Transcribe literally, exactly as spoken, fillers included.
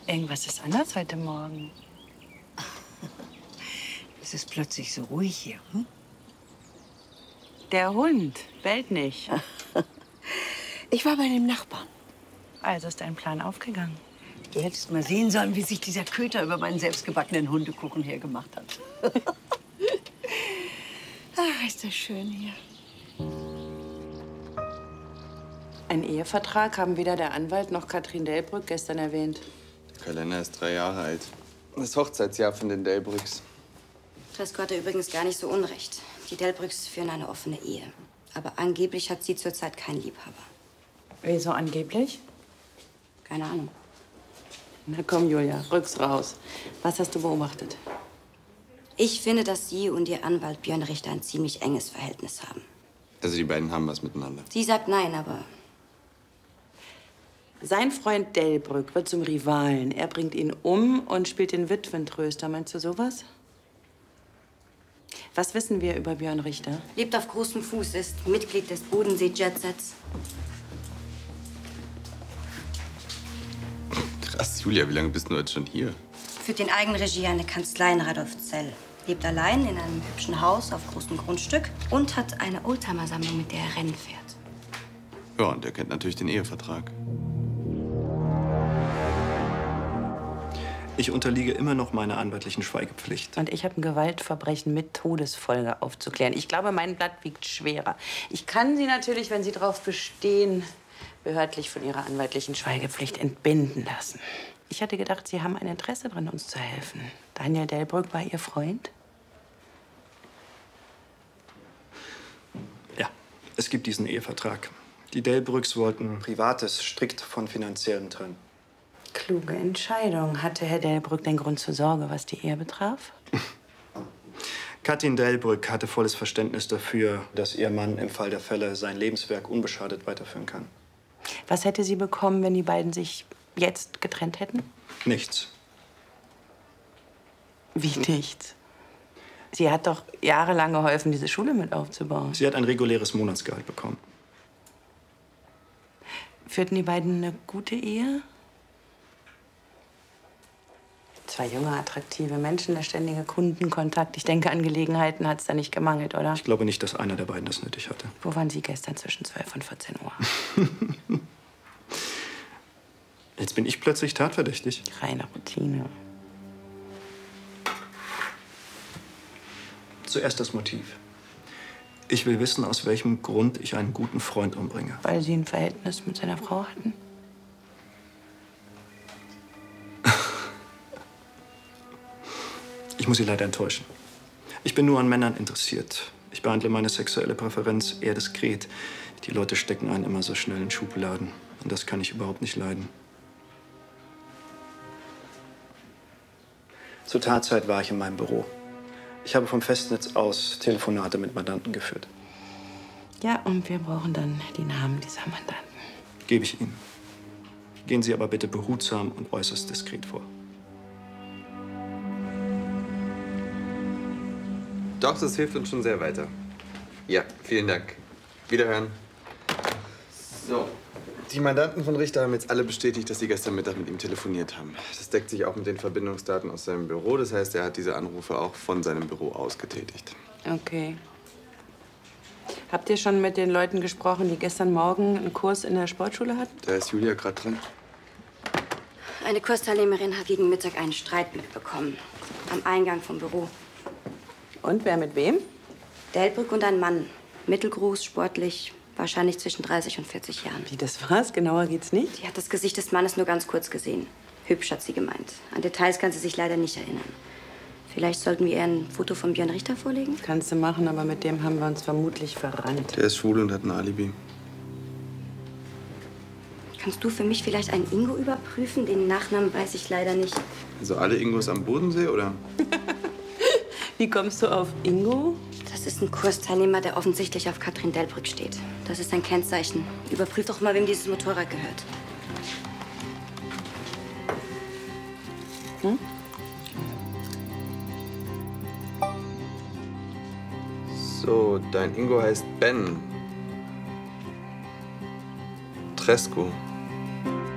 Irgendwas ist anders heute Morgen. Es ist plötzlich so ruhig hier. Hm? Der Hund bellt nicht. Ich war bei dem Nachbarn. Also ist dein Plan aufgegangen. Du hättest mal sehen sollen, wie sich dieser Köter über meinen selbstgebackenen Hundekuchen hergemacht hat. Ach, ist das schön hier. Ein Ehevertrag haben weder der Anwalt noch Katrin Delbrück gestern erwähnt. Der Kalender ist drei Jahre alt. Das Hochzeitsjahr von den Delbrücks. Fresco hatte übrigens gar nicht so unrecht. Die Delbrücks führen eine offene Ehe. Aber angeblich hat sie zurzeit keinen Liebhaber. Wieso angeblich? Keine Ahnung. Na komm, Julia, rück's raus. Was hast du beobachtet? Ich finde, dass sie und ihr Anwalt Björn Richter ein ziemlich enges Verhältnis haben. Also die beiden haben was miteinander. Sie sagt nein, aber Sein Freund Delbrück wird zum Rivalen. Er bringt ihn um und spielt den Witwentröster. Meinst du sowas? Was wissen wir über Björn Richter? lebt auf großem Fuß, ist Mitglied des Bodensee-Jetsets. Krass, Julia, wie lange bist du jetzt schon hier? Führt in Eigenregie eine Kanzlei in Radolfzell. Lebt allein in einem hübschen Haus auf großem Grundstück und hat eine Oldtimer-Sammlung, mit der er Rennen fährt. Ja, und er kennt natürlich den Ehevertrag. Ich unterliege immer noch meiner anwaltlichen Schweigepflicht. Und ich habe ein Gewaltverbrechen mit Todesfolge aufzuklären. Ich glaube, mein Blatt wiegt schwerer. Ich kann Sie natürlich, wenn Sie darauf bestehen, behördlich von Ihrer anwaltlichen Schweigepflicht entbinden lassen. Ich hatte gedacht, Sie haben ein Interesse daran, uns zu helfen. Daniel Delbrück war Ihr Freund? Ja, es gibt diesen Ehevertrag. Die Delbrücks wollten Privates strikt von Finanziellen trennen. Kluge Entscheidung. Hatte Herr Delbrück den Grund zur Sorge, was die Ehe betraf? Katrin Delbrück hatte volles Verständnis dafür, dass ihr Mann im Fall der Fälle sein Lebenswerk unbeschadet weiterführen kann. Was hätte sie bekommen, wenn die beiden sich jetzt getrennt hätten? Nichts. Wie nichts? Sie hat doch jahrelang geholfen, diese Schule mit aufzubauen. Sie hat ein reguläres Monatsgehalt bekommen. Führten die beiden eine gute Ehe? Zwei junge, attraktive Menschen, der ständige Kundenkontakt. Ich denke, an Gelegenheiten hat es da nicht gemangelt, oder? Ich glaube nicht, dass einer der beiden das nötig hatte. Wo waren Sie gestern zwischen zwölf und vierzehn Uhr? Jetzt bin ich plötzlich tatverdächtig. Reine Routine. Zuerst das Motiv. Ich will wissen, aus welchem Grund ich einen guten Freund umbringe. Weil Sie ein Verhältnis mit seiner Frau hatten? Ich muss Sie leider enttäuschen. Ich bin nur an Männern interessiert. Ich behandle meine sexuelle Präferenz eher diskret. Die Leute stecken einen immer so schnell in Schubladen. Und das kann ich überhaupt nicht leiden. Zur Tatzeit war ich in meinem Büro. Ich habe vom Festnetz aus Telefonate mit Mandanten geführt. Ja, und wir brauchen dann die Namen dieser Mandanten. Gebe ich Ihnen. Gehen Sie aber bitte behutsam und äußerst diskret vor. Doch, das hilft uns schon sehr weiter. Ja, vielen Dank. Wiederhören. So. Die Mandanten von Richter haben jetzt alle bestätigt, dass sie gestern Mittag mit ihm telefoniert haben. Das deckt sich auch mit den Verbindungsdaten aus seinem Büro. Das heißt, er hat diese Anrufe auch von seinem Büro aus getätigt. Okay. Habt ihr schon mit den Leuten gesprochen, die gestern Morgen einen Kurs in der Sportschule hatten? Da ist Julia gerade dran. Eine Kursteilnehmerin hat gegen Mittag einen Streit mitbekommen. Am Eingang vom Büro. Und wer mit wem? Delbrück und ein Mann. Mittelgroß, sportlich, wahrscheinlich zwischen dreißig und vierzig Jahren. Wie, das war's? Genauer geht's nicht? Sie hat das Gesicht des Mannes nur ganz kurz gesehen. Hübsch, hat sie gemeint. An Details kann sie sich leider nicht erinnern. Vielleicht sollten wir ihr ein Foto von Björn Richter vorlegen? Kannst du machen, aber mit dem haben wir uns vermutlich verrannt. Der ist schwul und hat ein Alibi. Kannst du für mich vielleicht einen Ingo überprüfen? Den Nachnamen weiß ich leider nicht. Also alle Ingos am Bodensee, oder? Wie kommst du auf Ingo? Das ist ein Kursteilnehmer, der offensichtlich auf Katrin Delbrück steht. Das ist ein Kennzeichen. Überprüf doch mal, wem dieses Motorrad gehört. Hm? So, dein Ingo heißt Ben. Tresco.